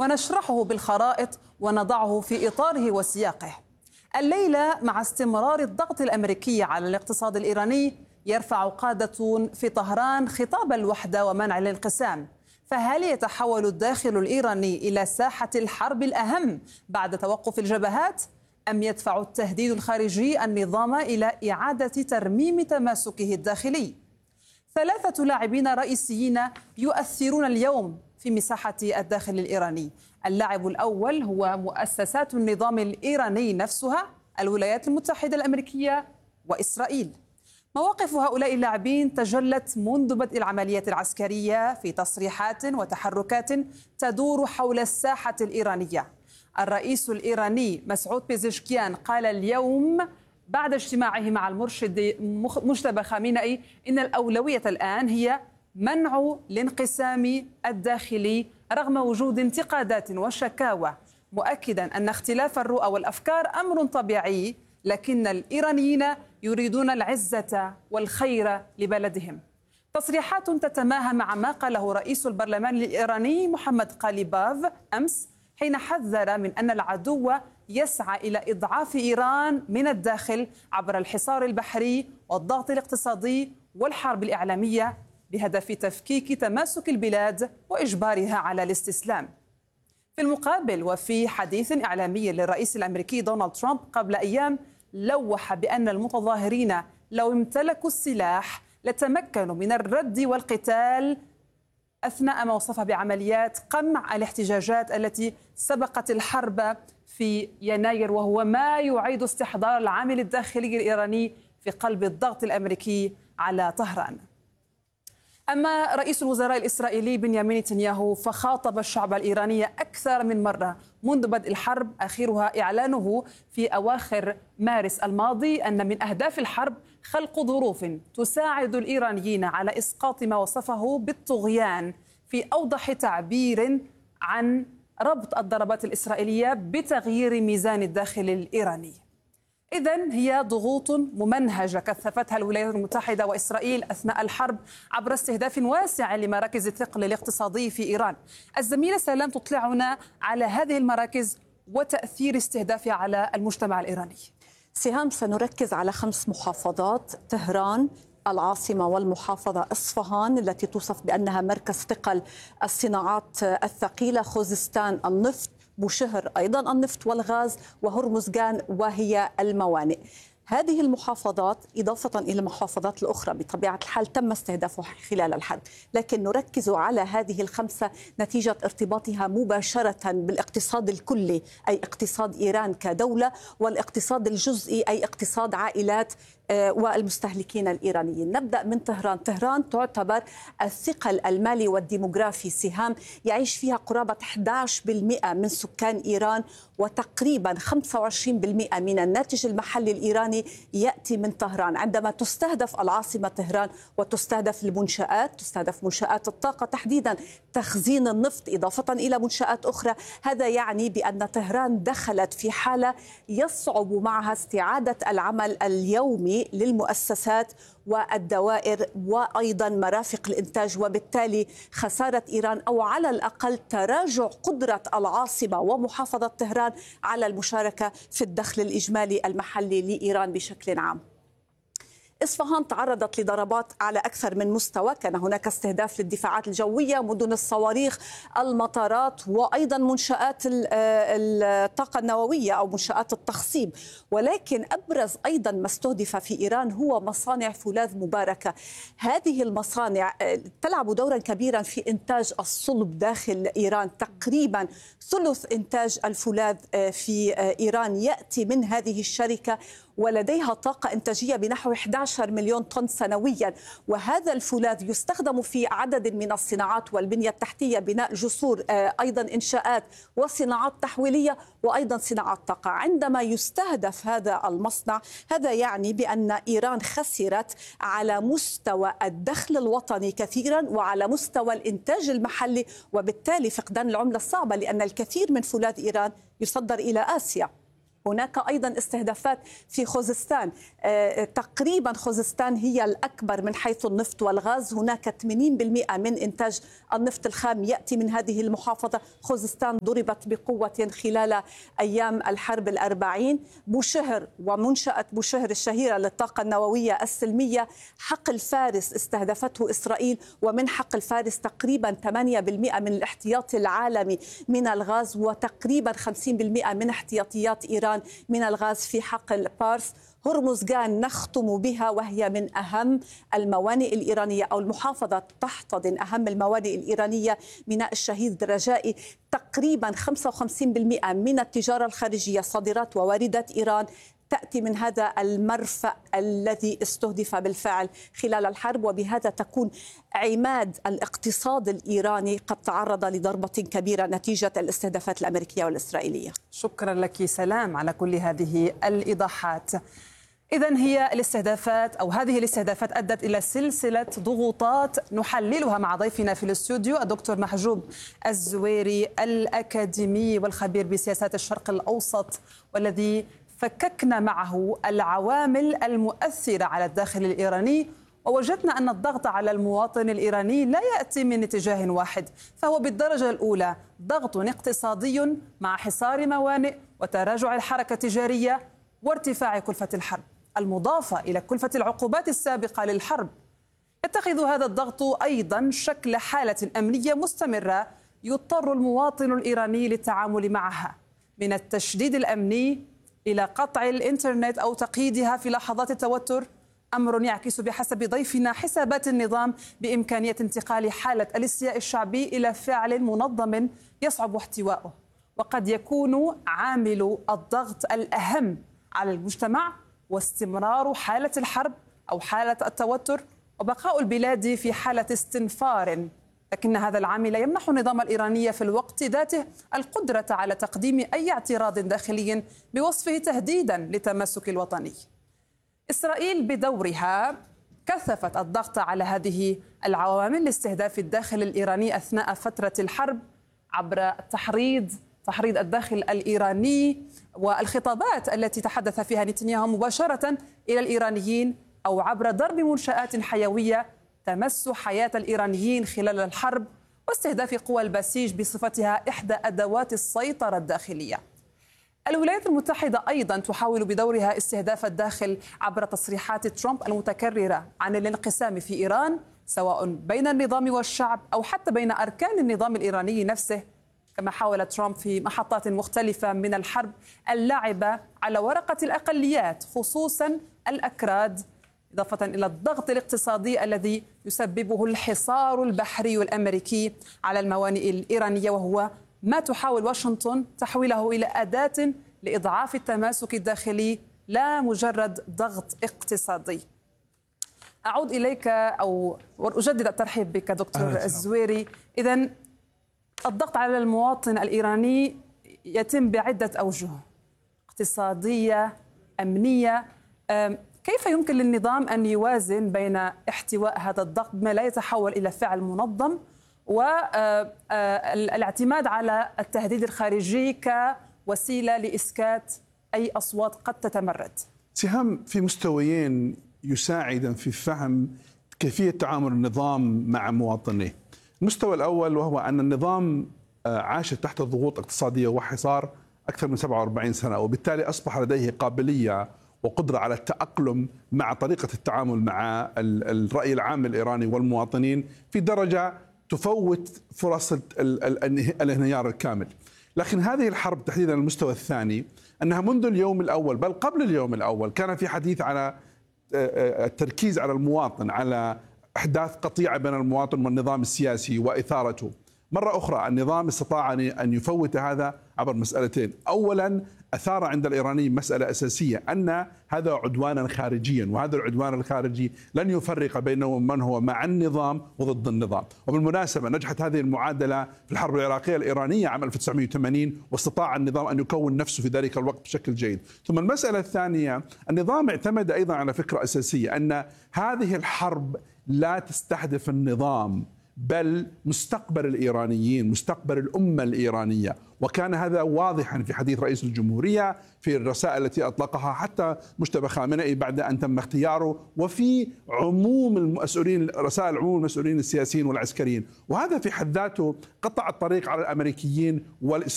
ونشرحه بالخرائط ونضعه في إطاره وسياقه. الليلة مع استمرار الضغط الأمريكي على الاقتصاد الإيراني يرفع قادة في طهران خطاب الوحدة ومنع الانقسام. فهل يتحول الداخل الإيراني إلى ساحة الحرب الأهم بعد توقف الجبهات؟ أم يدفع التهديد الخارجي النظام إلى إعادة ترميم تماسكه الداخلي؟ ثلاثة لاعبين رئيسيين يؤثرون اليوم في مساحة الداخل الإيراني. اللاعب الأول هو مؤسسات النظام الإيراني نفسها، الولايات المتحدة الأمريكية وإسرائيل. مواقف هؤلاء اللاعبين تجلت منذ بدء العمليات العسكرية في تصريحات وتحركات تدور حول الساحة الإيرانية. الرئيس الإيراني مسعود بيزشكيان قال اليوم بعد اجتماعه مع المرشد مجتبى خامنئي إن الأولوية الآن هي منع الانقسام الداخلي رغم وجود انتقادات وشكاوى، مؤكدا أن اختلاف الرؤى والأفكار أمر طبيعي، لكن الإيرانيين يريدون العزة والخير لبلدهم. تصريحات تتماهى مع ما قاله رئيس البرلمان الإيراني محمد قاليباف أمس، حين حذر من أن العدو يسعى إلى إضعاف إيران من الداخل عبر الحصار البحري والضغط الاقتصادي والحرب الإعلامية بهدف تفكيك تماسك البلاد وإجبارها على الاستسلام. في المقابل، وفي حديث إعلامي للرئيس الأمريكي دونالد ترامب قبل أيام، لوح بأن المتظاهرين لو امتلكوا السلاح لتمكنوا من الرد والقتال أثناء ما وصف بعمليات قمع الاحتجاجات التي سبقت الحرب في يناير، وهو ما يعيد استحضار العامل الداخلي الإيراني في قلب الضغط الأمريكي على طهران. أما رئيس الوزراء الإسرائيلي بنيامين نتنياهو فخاطب الشعب الإيراني أكثر من مرة منذ بدء الحرب، آخرها إعلانه في أواخر مارس الماضي أن من أهداف الحرب خلق ظروف تساعد الإيرانيين على إسقاط ما وصفه بالطغيان، في أوضح تعبير عن ربط الضربات الإسرائيلية بتغيير ميزان الداخل الإيراني. إذن هي ضغوط ممنهجة كثفتها الولايات المتحدة وإسرائيل أثناء الحرب عبر استهداف واسع لمراكز الثقل الاقتصادي في إيران. الزميلة سلام تطلعنا على هذه المراكز وتأثير استهدافها على المجتمع الإيراني. سهام، سنركز على 5 محافظات: طهران، العاصمة والمحافظة إصفهان التي توصف بأنها مركز ثقل الصناعات الثقيلة، خوزستان النفط، بوشهر أيضا النفط والغاز، وهرمزغان وهي الموانئ. هذه المحافظات إضافة إلى المحافظات الأخرى بطبيعة الحال تم استهدافها خلال الحرب، لكن نركز على هذه ال5 نتيجة ارتباطها مباشرة بالاقتصاد الكلي، أي اقتصاد إيران كدولة، والاقتصاد الجزئي أي اقتصاد عائلات والمستهلكين الإيرانيين. نبدأ من طهران. طهران تعتبر الثقل المالي والديموغرافي سهام، يعيش فيها قرابة 11% من سكان إيران، وتقريبا 25% من الناتج المحلي الإيراني يأتي من طهران. عندما تستهدف العاصمة طهران وتستهدف المنشآت، تستهدف منشآت الطاقة تحديدا تخزين النفط إضافة إلى منشآت أخرى، هذا يعني بأن طهران دخلت في حالة يصعب معها استعادة العمل اليومي للمؤسسات والدوائر وأيضا مرافق الإنتاج، وبالتالي خسارة إيران أو على الأقل تراجع قدرة العاصمة ومحافظة طهران على المشاركة في الدخل الإجمالي المحلي لإيران بشكل عام. إصفهان تعرضت لضربات على أكثر من مستوى، كان هناك استهداف للدفاعات الجوية، مدن الصواريخ، المطارات، وأيضا منشآت الطاقة النووية أو منشآت التخصيب. ولكن أبرز أيضا ما استهدف في إيران هو مصانع فولاذ مباركة. هذه المصانع تلعب دورا كبيرا في إنتاج الصلب داخل إيران، تقريبا ثلث إنتاج الفولاذ في إيران يأتي من هذه الشركة، ولديها طاقة إنتاجية بنحو 11 مليون طن سنويا. وهذا الفولاذ يستخدم في عدد من الصناعات والبنية التحتية، بناء جسور، أيضا إنشاءات وصناعات تحويلية، وأيضا صناعات طاقة. عندما يستهدف هذا المصنع، هذا يعني بأن إيران خسرت على مستوى الدخل الوطني كثيرا وعلى مستوى الإنتاج المحلي، وبالتالي فقدان العملة الصعبة، لأن الكثير من فولاذ إيران يصدر إلى آسيا. هناك أيضا استهدافات في خوزستان، تقريبا خوزستان هي الأكبر من حيث النفط والغاز، هناك 80% من إنتاج النفط الخام يأتي من هذه المحافظة. خوزستان ضربت بقوة خلال أيام الحرب ال40. بوشهر ومنشأة بوشهر الشهيرة للطاقة النووية السلمية، حقل فارس استهدفته إسرائيل، ومن حقل فارس تقريبا 8% من الاحتياطي العالمي من الغاز، وتقريبا 50% من احتياطيات إيران من الغاز في حقل بارس. هرمزغان نختم بها، وهي من أهم الموانئ الإيرانية، أو المحافظة تحتضن أهم الموانئ الإيرانية. ميناء الشهيد رجائي تقريبا 55% من التجارة الخارجية، صادرات وواردات إيران، تأتي من هذا المرفأ الذي استهدف بالفعل خلال الحرب، وبهذا تكون عماد الاقتصاد الإيراني قد تعرض لضربة كبيرة نتيجة الاستهدافات الأمريكية والإسرائيلية. شكرا لك سلام على كل هذه الإيضاحات. إذن هي الاستهدافات أو هذه الاستهدافات أدت إلى سلسلة ضغوطات نحللها مع ضيفنا في الاستوديو الدكتور محجوب الزويري، الأكاديمي والخبير بسياسات الشرق الأوسط، والذي فككنا معه العوامل المؤثرة على الداخل الإيراني، ووجدنا أن الضغط على المواطن الإيراني لا يأتي من اتجاه واحد، فهو بالدرجة الأولى ضغط اقتصادي مع حصار موانئ وتراجع الحركة التجارية وارتفاع كلفة الحرب، المضافة إلى كلفة العقوبات السابقة للحرب. يتخذ هذا الضغط أيضا شكل حالة أمنية مستمرة يضطر المواطن الإيراني للتعامل معها، من التشديد الأمني إلى قطع الإنترنت أو تقييدها في لحظات التوتر، أمر يعكس بحسب ضيفنا حسابات النظام بإمكانية انتقال حالة الاستياء الشعبي إلى فعل منظم يصعب احتواؤه. وقد يكون عامل الضغط الأهم على المجتمع واستمرار حالة الحرب أو حالة التوتر وبقاء البلاد في حالة استنفار، لكن هذا العامل يمنح النظام الإيراني في الوقت ذاته القدرة على تقديم أي اعتراض داخلي بوصفه تهديدا للتماسك الوطني. إسرائيل بدورها كثفت الضغط على هذه العوامل لاستهداف الداخل الإيراني أثناء فترة الحرب عبر تحريض الداخل الإيراني والخطابات التي تحدث فيها نتنياهو مباشرة إلى الإيرانيين، أو عبر ضرب منشآت حيوية تمس حياة الإيرانيين خلال الحرب، واستهداف قوى البسيج بصفتها إحدى أدوات السيطرة الداخلية. الولايات المتحدة أيضا تحاول بدورها استهداف الداخل عبر تصريحات ترامب المتكررة عن الانقسام في إيران، سواء بين النظام والشعب أو حتى بين أركان النظام الإيراني نفسه، كما حاول ترامب في محطات مختلفة من الحرب اللعب على ورقة الأقليات خصوصا الأكراد، إضافة إلى الضغط الاقتصادي الذي يسببه الحصار البحري الأمريكي على الموانئ الإيرانية، وهو ما تحاول واشنطن تحويله إلى أداة لإضعاف التماسك الداخلي لا مجرد ضغط اقتصادي. أعود إليك أو أجدد الترحيب بك دكتور الزويري. إذن الضغط على المواطن الإيراني يتم بعدة أوجه، اقتصادية، أمنية. كيف يمكن للنظام أن يوازن بين احتواء هذا الضغط بما لا يتحول إلى فعل منظم والاعتماد على التهديد الخارجي كوسيلة لإسكات أي أصوات قد تتمرد؟ سهام في مستويين يساعد في فهم كيفية تعامل النظام مع مواطنيه. المستوى الأول وهو أن النظام عاش تحت ضغوط اقتصادية وحصار أكثر من 47 سنة، وبالتالي أصبح لديه قابلية وقدرة على التأقلم مع طريقة التعامل مع الرأي العام الإيراني والمواطنين في درجة تفوت فرص الانهيار الكامل. لكن هذه الحرب تحديدا المستوى الثاني أنها منذ اليوم الأول بل قبل اليوم الأول كان في حديث على التركيز على المواطن، على إحداث قطيعة بين المواطن والنظام السياسي وإثارته. مرة أخرى النظام استطاع أن يفوت هذا عبر مسألتين. أولا أثار عند الإيرانيين مسألة أساسية أن هذا عدوانا خارجيا، وهذا العدوان الخارجي لن يفرق بينه من هو مع النظام وضد النظام. وبالمناسبة نجحت هذه المعادلة في الحرب العراقية الإيرانية عام 1980، واستطاع النظام أن يكون نفسه في ذلك الوقت بشكل جيد. ثم المسألة الثانية، النظام اعتمد أيضا على فكرة أساسية أن هذه الحرب لا تستهدف النظام بل مستقبل الإيرانيين، مستقبل الأمة الإيرانية. وكان هذا واضحا في حديث رئيس الجمهورية، في الرسائل التي أطلقها حتى مجتبى خامنئي بعد أن تم اختياره، وفي عموم المسؤولين، رسائل عموم المسؤولين السياسيين والعسكريين. وهذا في حد ذاته قطع الطريق على الأمريكيين والإسرائيليين